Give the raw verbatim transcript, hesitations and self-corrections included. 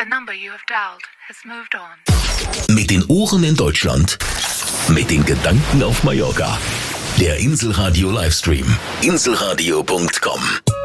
The number you have dialed has moved on. Mit den Ohren in Deutschland, mit den Gedanken auf Mallorca. Der Inselradio Livestream. Inselradio Punkt com